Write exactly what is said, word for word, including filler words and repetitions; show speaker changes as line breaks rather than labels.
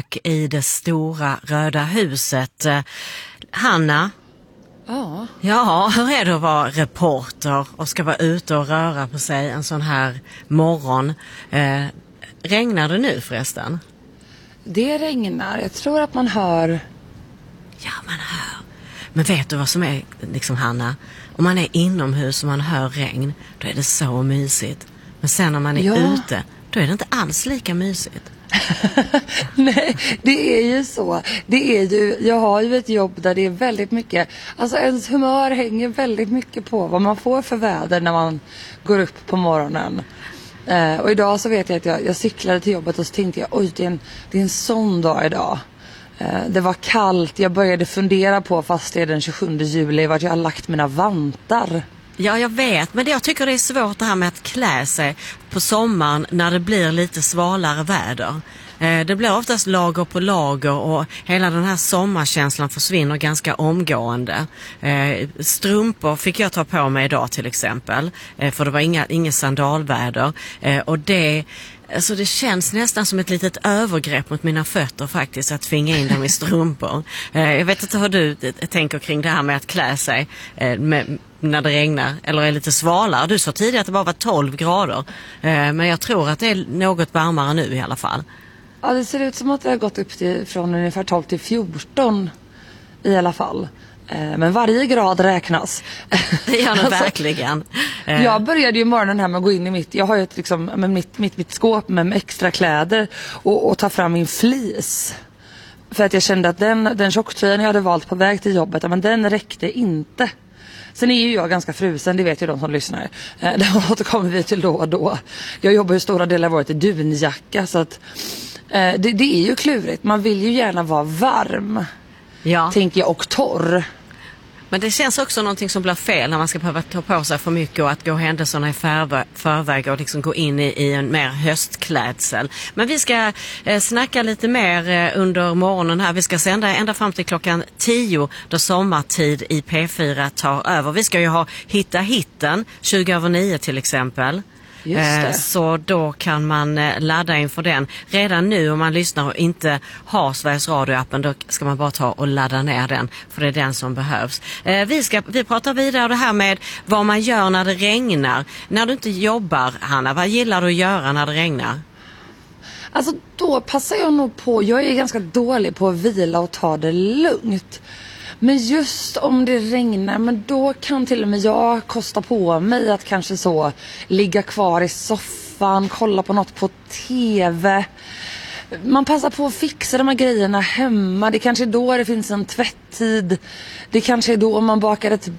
Black i det stora röda huset. Hanna?
Ja.
Ja, hur är det att vara reporter och ska vara ute och röra på sig en sån här morgon? Eh, regnar det nu förresten?
Det regnar. Jag tror att man hör...
Ja, man hör. Men vet du vad som är, liksom Hanna? Om man är inomhus och man hör regn, då är det så mysigt. Men sen när man är
ja.
ute, då är det inte alls lika mysigt.
Nej, det är ju så. Det är ju, jag har ju ett jobb där det är väldigt mycket, alltså ens humör hänger väldigt mycket på vad man får för väder när man går upp på morgonen. Eh, och idag så vet jag att jag, jag cyklade till jobbet och så tänkte jag, oj det är en, det är en sån dag idag. Eh, det var kallt, jag började fundera på, fast det är den tjugosjunde juli, vart jag har lagt mina vantar.
Ja, jag vet, men det, jag tycker det är svårt det här med att klä sig på sommaren när det blir lite svalare väder. Eh, det blir oftast lager på lager och hela den här sommarkänslan försvinner ganska omgående. Eh, strumpor fick jag ta på mig idag till exempel, eh, för det var inga, inga sandalväder. Eh, och det... Alltså det känns nästan som ett litet övergrepp mot mina fötter faktiskt att tvinga in dem i strumpor. Eh, jag vet inte hur du tänker kring det här med att klä sig eh, med, när det regnar eller är lite svalare. Du sa tidigare att det bara var tolv grader. Eh, men jag tror att det är något varmare nu i alla fall.
Ja, det ser ut som att det har gått upp till, från ungefär tolv till fjorton i alla fall. Men varje grad räknas.
Det gör det
alltså,
verkligen.
Jag började ju morgonen här med att gå in i mitt, jag har ju ett, liksom, med mitt, mitt, mitt skåp med extra kläder och, och ta fram min flis. För att jag kände att den, den tjocktröjan jag hade valt på väg till jobbet, men den räckte inte. Sen är ju jag ganska frusen, det vet ju de som lyssnar. Det återkommer vi till då och då. Jag jobbar ju stora delar av året i dunjacka, så att det, det är ju klurigt. Man vill ju gärna vara varm. Ja. Tänker jag, och torr.
Men det känns också någonting som blir fel när man ska behöva ta på sig för mycket och att gå händelserna i förvä- förväg och liksom gå in i, i en mer höstklädsel. Men vi ska eh, snacka lite mer eh, under morgonen här. Vi ska sända ända fram till klockan tio då sommartid i P fyra tar över. Vi ska ju ha Hitta hitten tjugo över nio till exempel. Eh, så då kan man eh, ladda inför den. Redan nu om man lyssnar och inte har Sveriges Radio-appen, då ska man bara ta och ladda ner den, för det är den som behövs. Eh, vi, ska, vi pratar vidare det här med vad man gör när det regnar. När du inte jobbar, Hanna, vad gillar du att göra när det regnar?
Alltså då passar jag nog på, jag är ganska dålig på att vila och ta det lugnt. Men just om det regnar, men då kan till och med jag kosta på mig att kanske så ligga kvar i soffan, kolla på något på tv. Man passar på att fixa de här grejerna hemma. Det kanske är då det finns en tvätttid. Det kanske är då man bakar ett